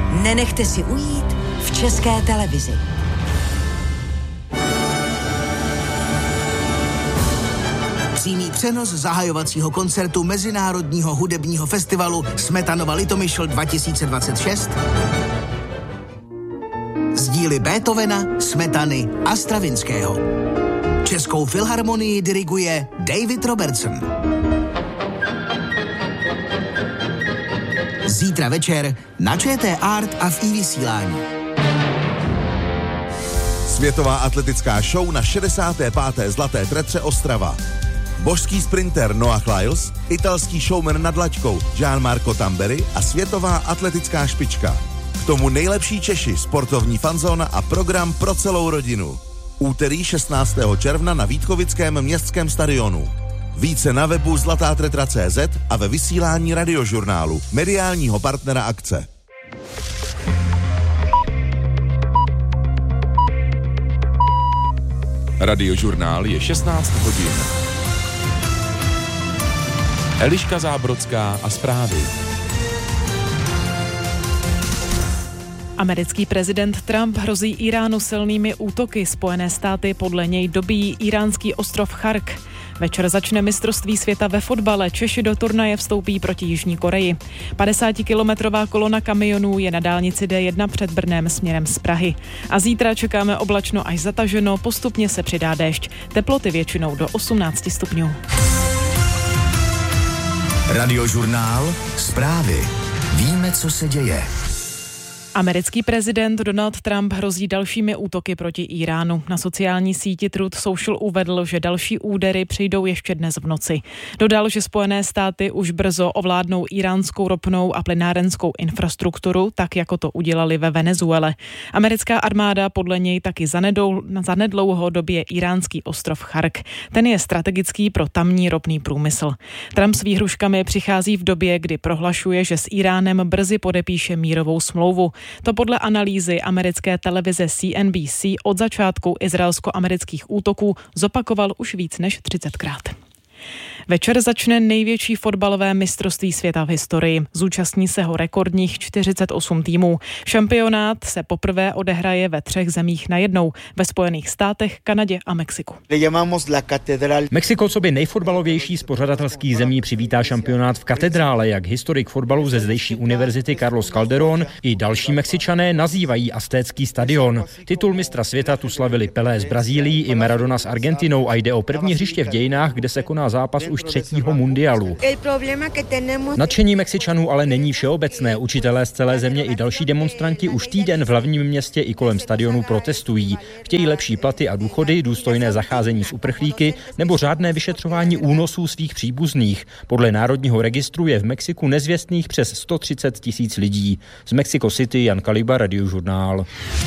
nenechte si ujít v České televizi. Přímý přenos zahajovacího koncertu Mezinárodního hudebního festivalu Smetanova Litomyšl 2026 z díly Beethovena, Smetany a Stravinského. Českou filharmonii diriguje David Robertson. Zítra večer na ČT Art a v iVysílání. Světová atletická show na 65. Zlaté tretře Ostrava. Božský sprinter Noah Lyles, italský showman nad laťkou Gianmarco Tamberi a světová atletická špička. K tomu nejlepší Češi, sportovní fanzóna a program pro celou rodinu. Úterý 16. června na Vítkovickém městském stadionu. Více na webu zlatátretra.cz a ve vysílání Radiožurnálu, mediálního partnera akce. Radiožurnál je 16 hodin. Eliška Zábrodská a zprávy. Americký prezident Trump hrozí Iránu silnými útoky. Spojené státy podle něj dobíjí iránský ostrov Chark. Večer začne mistrovství světa ve fotbale. Češi do turnaje vstoupí proti Jižní Koreji. 50-kilometrová kolona kamionů je na dálnici D1 před Brnem směrem z Prahy. A zítra čekáme oblačno až zataženo, postupně se přidá déšť. Teploty většinou do 18 stupňů. Radiožurnál, zprávy. Víme, co se děje. Americký prezident Donald Trump hrozí dalšími útoky proti Iránu. Na sociální síti Truth Social uvedl, že další údery přijdou ještě dnes v noci. Dodal, že Spojené státy už brzo ovládnou iránskou ropnou a plynárenskou infrastrukturu, tak jako to udělali ve Venezuele. Americká armáda podle něj taky zanedlouho dobije iránský ostrov Chark. Ten je strategický pro tamní ropný průmysl. Trump s výhruškami přichází v době, kdy prohlašuje, že s Iránem brzy podepíše mírovou smlouvu. To podle analýzy americké televize CNBC od začátku izraelsko-amerických útoků zopakoval už víc než 30krát. Večer začne největší fotbalové mistrovství světa v historii. Zúčastní se ho rekordních 48 týmů. Šampionát se poprvé odehraje ve 3 zemích najednou, ve Spojených státech, Kanadě a Mexiku. Mexiko coby nejfotbalovější z pořadatelských zemí přivítá šampionát v katedrále, jak historik fotbalu ze zdejší univerzity Carlos Calderón i další Mexičané nazývají aztécký stadion. Titul mistra světa tu slavili Pelé z Brazílií i Maradona s Argentinou a jde o první hřiště v dějinách, kde se koná zápas už 3. mundialu. Nadšení Mexičanů ale není všeobecné. Učitelé z celé země i další demonstranti už týden v hlavním městě i kolem stadionu protestují. Chtějí lepší platy a důchody, důstojné zacházení s uprchlíky nebo řádné vyšetřování únosů svých příbuzných. Podle Národního registru je v Mexiku nezvěstných přes 130 000 lidí. Z Mexico City Jan Kaliba, Radiožurnál.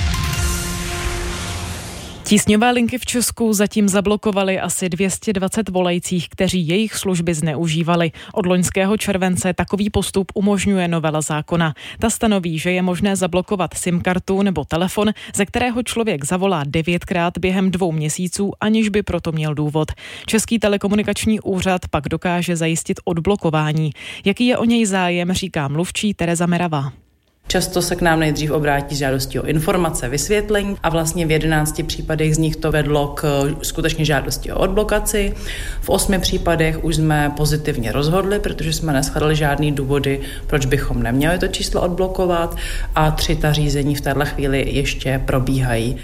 Tísňové linky v Česku zatím zablokovali asi 220 volajících, kteří jejich služby zneužívali. Od loňského července takový postup umožňuje novela zákona. Ta stanoví, že je možné zablokovat SIM-kartu nebo telefon, ze kterého člověk zavolá 9krát během 2 měsíců, aniž by proto měl důvod. Český telekomunikační úřad pak dokáže zajistit odblokování. Jaký je o něj zájem, říká mluvčí Tereza Meravá. Často se k nám nejdřív obrátí s žádostí o informace, vysvětlení a vlastně v 11 případech z nich to vedlo k skutečně žádosti o odblokaci. V 8 případech už jsme pozitivně rozhodli, protože jsme neshledali žádný důvody, proč bychom neměli to číslo odblokovat a 3 ta řízení v této chvíli ještě probíhají.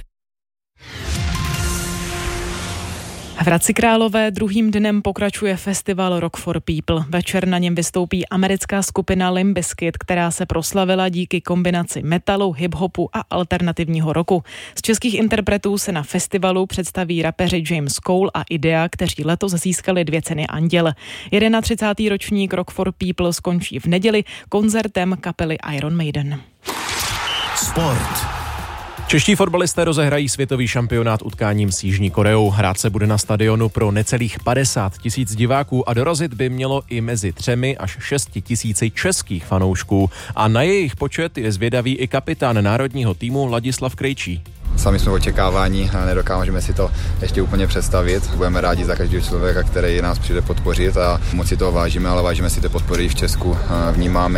V Hradci Králové druhým dnem pokračuje festival Rock for People. Večer na něm vystoupí americká skupina Limp Bizkit, která se proslavila díky kombinaci metalu, hip-hopu a alternativního rocku. Z českých interpretů se na festivalu představí rapeři James Cole a Idea, kteří letos získali 2 ceny Anděl. 31. ročník Rock for People skončí v neděli koncertem kapely Iron Maiden. Sport. Čeští fotbalisté rozehrají světový šampionát utkáním s Jižní Koreou. Hrát se bude na stadionu pro necelých 50 000 diváků a dorazit by mělo i mezi 3 až 6 000 českých fanoušků. A na jejich počet je zvědavý i kapitán národního týmu Ladislav Krejčí. Sami jsme očekávání a nedokážeme si to ještě úplně představit. Budeme rádi za každého člověka, který nás přijde podpořit a moc si toho vážíme, ale vážíme si ty podpory v Česku, vnímáme ji.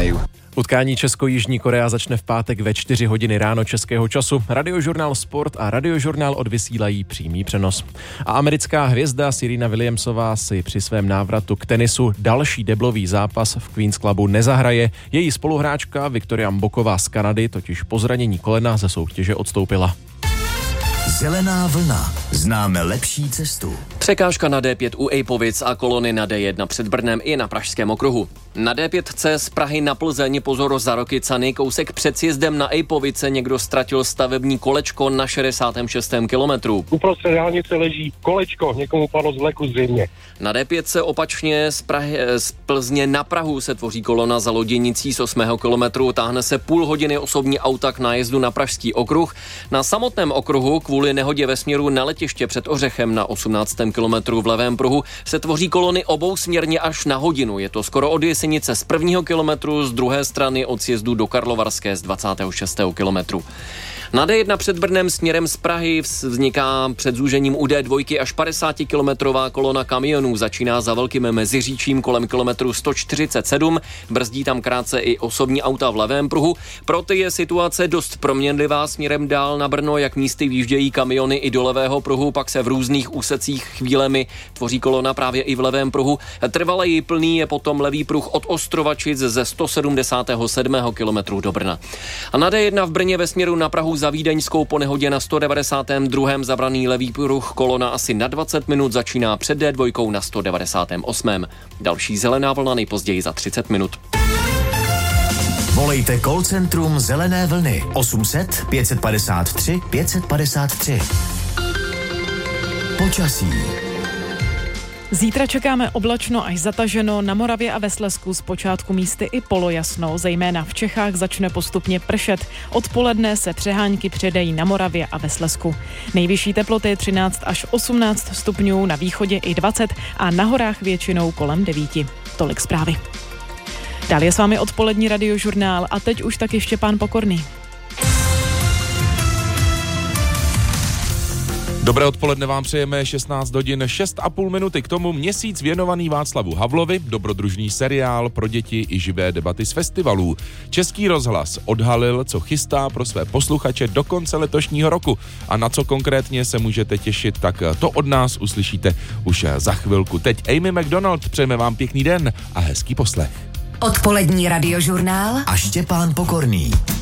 Utkání Česko-Jižní Korea začne v pátek ve 4 hodiny ráno českého času. Radiožurnál Sport a Radiožurnál odvysílají přímý přenos. A americká hvězda Serena Williamsová si při svém návratu k tenisu další deblový zápas v Queen's Clubu nezahraje. Její spoluhráčka Viktoria Mboková z Kanady totiž po zranění kolena ze soutěže odstoupila. Zelená vlna. Známe lepší cestu. Překážka na D5 u Ejpovic a kolony na D1 před Brnem i na Pražském okruhu. Na D5C z Prahy na Plzeň pozor za Rokycany, kousek před sjezdem na Ejpovice někdo ztratil stavební kolečko na 66. kilometru. Uprostřed dálnice leží kolečko, někomu padlo z vleku zřejmě. Na D5 opačně z Plzně na Prahu se tvoří kolona za loděnicí z 8. kilometru, táhne se půl hodiny osobní auta k nájezdu na Pražský okruh. Na samotném okruhu kvůli nehodě ve směru na letiště před Ořechem na 18. kilometru v levém pruhu se tvoří kolony obousměrně až na hodinu. Je to skoro od Jesenice z 1. kilometru, z druhé strany od sjezdu do Karlovarské z 26. kilometru. Na D1 před Brnem směrem z Prahy vzniká před zúžením u D2 až 50-kilometrová kolona kamionů. Začíná za Velkým Meziříčím kolem kilometru 147, brzdí tam krátce i osobní auta v levém pruhu. Pro ty je situace dost proměnlivá směrem dál na Brno, jak místy výjíždějí kamiony i do levého pruhu, pak se v různých úsecích chvílemi tvoří kolona právě i v levém pruhu. Trvaleji plný je potom levý pruh od Ostrovačic ze 177. kilometru do Brna. A na D1 v Brně ve směru na Prahu za Vídeňskou po nehodě na 192. zabraný levý pruh, kolona asi na 20 minut začíná před D2 na 198. Další zelená vlna nejpozději za 30 minut. Volejte call centrum Zelené vlny 800 553 553. Počasí. Zítra čekáme oblačno až zataženo, na Moravě a ve Slezsku zpočátku místy i polojasno, zejména v Čechách začne postupně pršet. Odpoledne se přehánky předejí na Moravě a ve Slezsku. Nejvyšší teploty 13 až 18 stupňů, na východě i 20 a na horách většinou kolem 9. Tolik zprávy. Dál je s vámi odpolední Radiožurnál a teď už taky Štěpán Pokorný. Dobré odpoledne vám přejeme, 16 hodin 6,5 minuty, k tomu měsíc věnovaný Václavu Havlovi, dobrodružný seriál pro děti i živé debaty z festivalů. Český rozhlas odhalil, co chystá pro své posluchače do konce letošního roku a na co konkrétně se můžete těšit, tak to od nás uslyšíte už za chvilku. Teď Amy McDonald, přejeme vám pěkný den a hezký poslech. Odpolední Radiožurnál a Štěpán Pokorný.